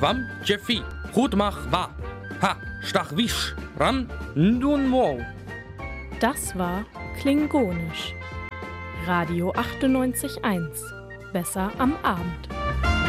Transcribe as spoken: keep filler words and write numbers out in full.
Wam Jeffi, Hutmach Wa, Ha, Stachwisch, Ran, Ndun Mo. Das war Klingonisch. Radio achtundneunzig Komma eins. Besser am Abend.